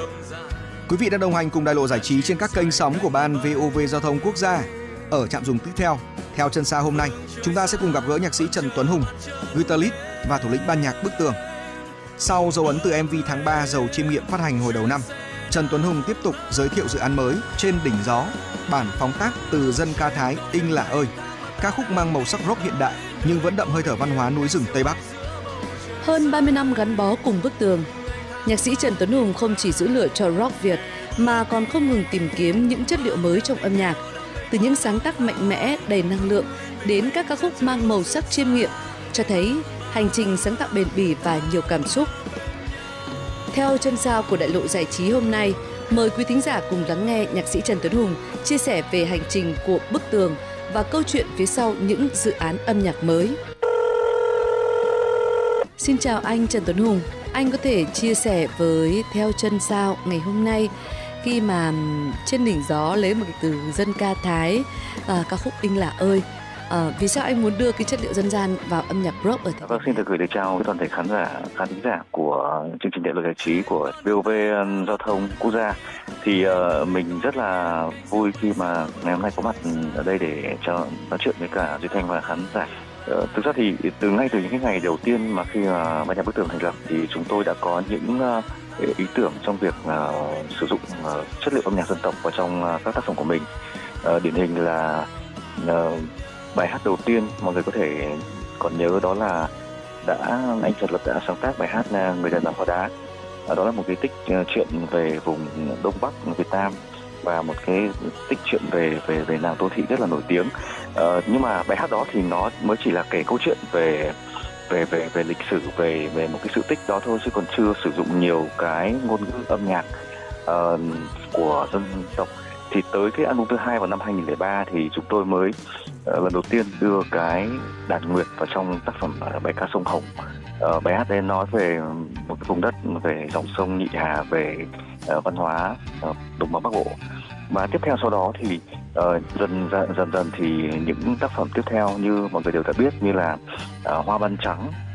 Quý vị đang đồng hành cùng Đại lộ giải trí trên các kênh sóng của Ban VOV Giao thông Quốc gia. Ở trạm dừng tiếp theo chân xa hôm nay, chúng ta sẽ cùng gặp gỡ nhạc sĩ Trần Tuấn Hùng, guitarist và thủ lĩnh ban nhạc Bức Tường. Sau dấu ấn từ MV Tháng 3 giàu chiêm nghiệm phát hành hồi đầu năm, Trần Tuấn Hùng tiếp tục giới thiệu dự án mới Trên Đỉnh Gió, bản phóng tác từ dân ca Thái Inh Lạ Ơi, ca khúc mang màu sắc rock hiện đại nhưng vẫn đậm hơi thở văn hóa núi rừng Tây Bắc. Hơn 30 năm gắn bó cùng Bức Tường, nhạc sĩ Trần Tuấn Hùng không chỉ giữ lửa cho rock Việt mà còn không ngừng tìm kiếm những chất liệu mới trong âm nhạc. Từ những sáng tác mạnh mẽ, đầy năng lượng đến các ca khúc mang màu sắc chiêm nghiệm, cho thấy hành trình sáng tạo bền bỉ và nhiều cảm xúc. Theo chân sao của Đại lộ giải trí hôm nay, mời quý thính giả cùng lắng nghe nhạc sĩ Trần Tuấn Hùng chia sẻ về hành trình của Bức Tường và câu chuyện phía sau những dự án âm nhạc mới. Xin chào anh Trần Tuấn Hùng, anh có thể chia sẻ với Theo Chân Sao ngày hôm nay khi mà Trên Đỉnh Gió lấy một cái từ dân ca Thái, ca khúc Inh Lạ Ơi. Vì sao anh muốn đưa cái chất liệu dân gian vào âm nhạc rock ở thế? Vâng, xin được gửi lời chào toàn thể khán thính giả của chương trình Đại lộ giải trí của VOV Giao thông Quốc gia. Thì mình rất là vui khi mà ngày hôm nay có mặt ở đây để nói chuyện với cả Duy Thanh và khán giả. Thực ra thì ngay từ những cái ngày đầu tiên mà khi mà ban nhạc Bức Tường thành lập thì chúng tôi đã có những ý tưởng trong việc sử dụng chất liệu âm nhạc dân tộc vào trong các tác phẩm của mình. Điển hình là bài hát đầu tiên mọi người có thể còn nhớ đó là anh Trần Lập đã sáng tác bài hát Người đàn bà hóa đá. Đó là một cái tích truyện về vùng Đông Bắc Việt Nam và một cái tích truyện về nàng Tô Thị rất là nổi tiếng. Nhưng mà bài hát đó thì nó mới chỉ là kể câu chuyện về lịch sử, về một cái sự tích đó thôi, chứ còn chưa sử dụng nhiều cái ngôn ngữ âm nhạc của dân tộc. Thì tới cái album thứ hai vào năm 2003 thì chúng tôi mới lần đầu tiên đưa cái đàn nguyệt vào trong tác phẩm bài ca Sông Hồng. Bài hát đấy nói về một cái vùng đất, về dòng sông Nhị Hà, về văn hóa đồng bằng Bắc Bộ. Và tiếp theo sau đó thì dần thì những tác phẩm tiếp theo như mọi người đều đã biết như là Hoa Ban Trắng,